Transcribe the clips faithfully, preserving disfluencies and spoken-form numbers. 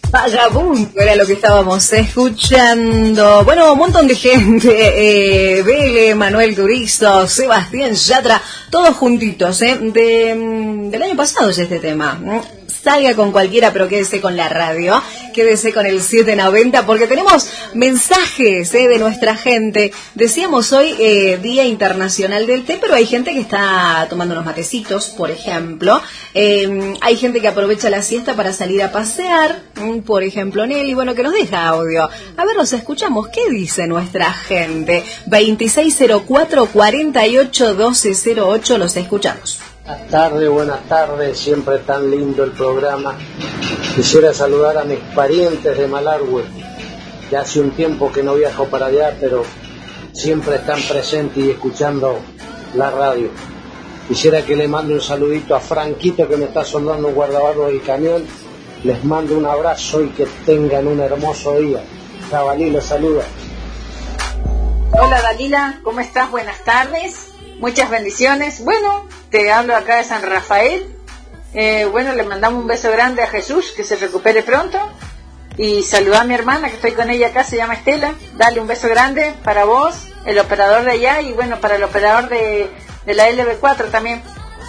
Vagabundo era lo que estábamos escuchando. Bueno, un montón de gente. Eh, Bele, Manuel Turizo, Sebastián Yatra, todos juntitos, ¿eh? De, del año pasado es este tema. Salga con cualquiera, pero quédese con la radio, quédese con el siete noventa, porque tenemos mensajes ¿eh? de nuestra gente. Decíamos hoy eh, Día Internacional del Té, pero hay gente que está tomando unos matecitos, por ejemplo. Eh, hay gente que aprovecha la siesta para salir a pasear, por ejemplo Nelly, bueno, que nos deja audio. A ver, los escuchamos. ¿Qué dice nuestra gente? veintiséis cero cuatro, cuarenta y ocho, doce cero ocho, los escuchamos. Buenas tardes, buenas tardes, siempre tan lindo el programa. Quisiera saludar a mis parientes de Malargüe. Ya hace un tiempo que no viajo para allá, pero siempre están presentes y escuchando la radio. Quisiera que le mande un saludito a Franquito, que me está soldando un guardabarros del camión. Les mando un abrazo y que tengan un hermoso día. Jabalí los saluda. Hola Dalila, ¿cómo estás? Buenas tardes. Muchas bendiciones. Bueno, te hablo acá de San Rafael. Eh, bueno, le mandamos un beso grande a Jesús, que se recupere pronto. Y saluda a mi hermana, que estoy con ella acá, se llama Estela. Dale un beso grande para vos, el operador de allá, y bueno, para el operador de, de la L B cuatro también.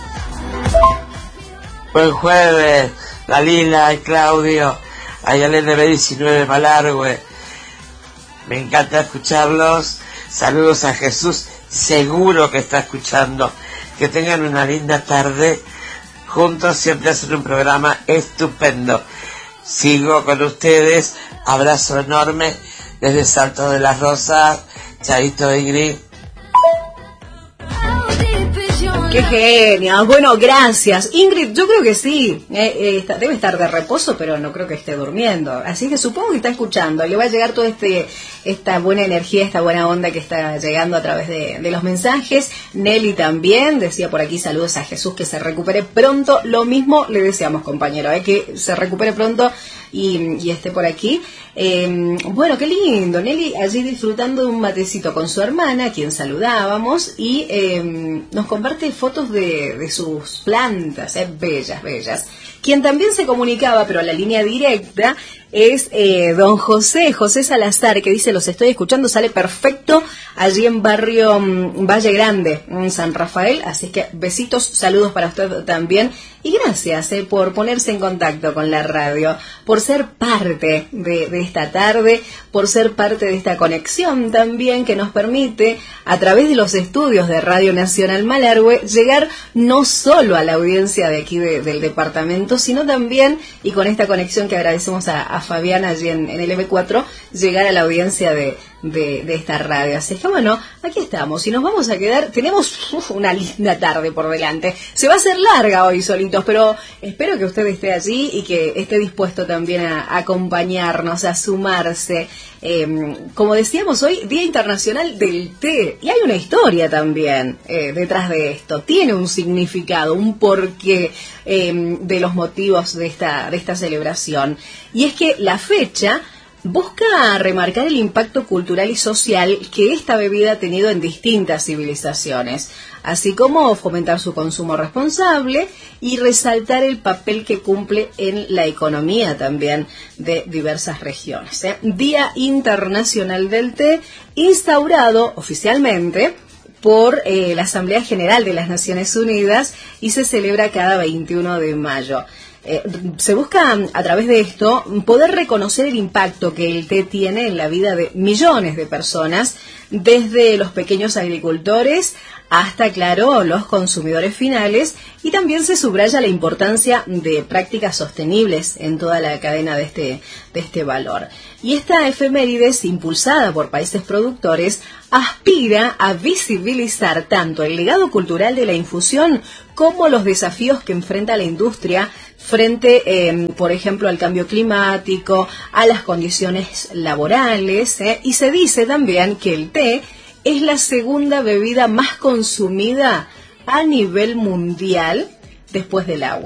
Buen jueves, Dalila y Claudio, allá en el L B diecinueve Malargüe. Me encanta escucharlos. Saludos a Jesús. Seguro que está escuchando. Que tengan una linda tarde. Juntos siempre hacen un programa estupendo. Sigo con ustedes. Abrazo enorme desde Salto de las Rosas. Chaito, Ingrid. ¡Qué genial! Bueno, gracias. Ingrid, yo creo que sí. Eh, eh, está, debe estar de reposo, pero no creo que esté durmiendo. Así que supongo que está escuchando. Le va a llegar toda este, esta buena energía, esta buena onda que está llegando a través de, de los mensajes. Nelly también decía por aquí, saludos a Jesús, que se recupere pronto. Lo mismo le deseamos, compañero, eh, que se recupere pronto y, y esté por aquí. Eh, bueno, qué lindo. Nelly allí disfrutando de un matecito con su hermana, a quien saludábamos, y eh, nos comparte fotos de, de sus plantas, eh, bellas, bellas. Quien también se comunicaba, pero a la línea directa, es eh, don José, José Salazar, que dice, los estoy escuchando, sale perfecto allí en barrio um, Valle Grande, en San Rafael, así que besitos, saludos para usted también, y gracias eh, por ponerse en contacto con la radio, por ser parte de, de esta tarde, por ser parte de esta conexión también que nos permite, a través de los estudios de Radio Nacional Malargüe, llegar no solo a la audiencia de aquí de, del departamento, sino también, y con esta conexión que agradecemos a, a Fabián allí en, en el M cuatro, llegar a la audiencia de, de, de esta radio. Así que bueno, aquí estamos y nos vamos a quedar, tenemos uf, una linda tarde por delante. Se va a hacer larga hoy solitos, pero espero que usted esté allí y que esté dispuesto también a, a acompañarnos, a sumarse. Eh, como decíamos hoy, Día Internacional del Té, y hay una historia también eh, detrás de esto, tiene un significado, un porqué eh, de los motivos de esta, de esta celebración, y es que la fecha busca remarcar el impacto cultural y social que esta bebida ha tenido en distintas civilizaciones, así como fomentar su consumo responsable y resaltar el papel que cumple en la economía también de diversas regiones. ¿eh? Día Internacional del Té, instaurado oficialmente por eh, la Asamblea General de las Naciones Unidas y se celebra cada veintiuno de mayo. Eh, se busca a través de esto poder reconocer el impacto que el té tiene en la vida de millones de personas, desde los pequeños agricultores hasta, claro, los consumidores finales, y también se subraya la importancia de prácticas sostenibles en toda la cadena de este, de este valor. Y esta efemérides, impulsada por países productores, aspira a visibilizar tanto el legado cultural de la infusión como los desafíos que enfrenta la industria frente, eh, por ejemplo, al cambio climático, a las condiciones laborales, eh, y se dice también que el té es la segunda bebida más consumida a nivel mundial después del agua.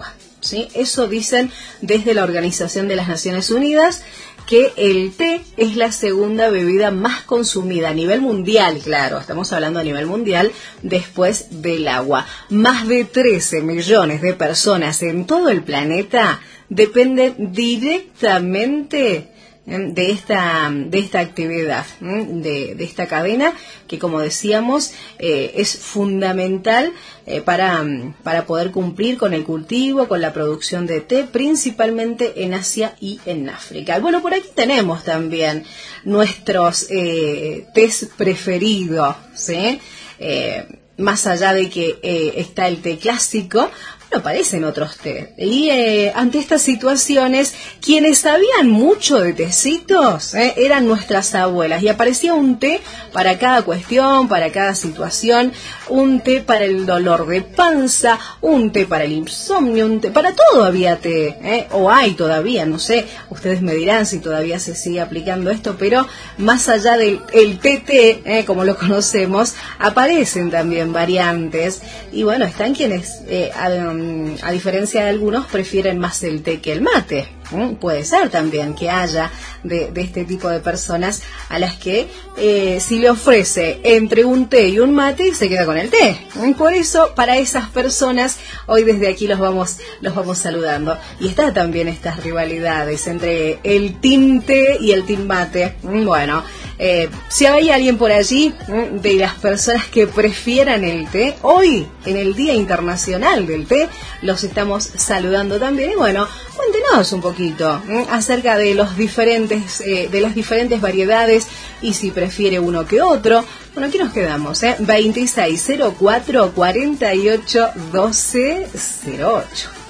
¿sí? Eso dicen desde la Organización de las Naciones Unidas, que el té es la segunda bebida más consumida a nivel mundial, claro, estamos hablando a nivel mundial, después del agua. Más de trece millones de personas en todo el planeta dependen directamente de esta de esta actividad, de, de esta cadena que, como decíamos, eh, es fundamental eh, para, para poder cumplir con el cultivo, con la producción de té, principalmente en Asia y en África. Y bueno, por aquí tenemos también nuestros eh, tés preferidos, ¿sí? Eh, más allá de que eh, está el té clásico, aparecen otros té. Y eh, ante estas situaciones, quienes sabían mucho de tecitos eh, eran nuestras abuelas. Y aparecía un té para cada cuestión, para cada situación. Un té para el dolor de panza, un té para el insomnio, un té, para todo había té. Eh, o hay todavía, no sé, ustedes me dirán si todavía se sigue aplicando esto, pero más allá del el té té, eh, como lo conocemos, aparecen también variantes. Y bueno, están quienes... Eh, a diferencia de algunos, prefieren más el té que el mate. ¿Mm? Puede ser también que haya de, de este tipo de personas a las que eh, si le ofrece entre un té y un mate, se queda con el té. ¿Mm? Por eso, para esas personas, hoy desde aquí los vamos, los vamos saludando. Y está también estas rivalidades entre el team té y el team mate. ¿Mm? Bueno, eh, si hay alguien por allí ¿Mm? de las personas que prefieran el té, hoy, en el Día Internacional del Té, los estamos saludando también. Y bueno, cuéntenos un poquito ¿eh? acerca de los diferentes eh, de las diferentes variedades y si prefiere uno que otro. Bueno, aquí nos quedamos, ¿eh? veintiséis cero cuatro cuarenta y ocho doce cero ocho.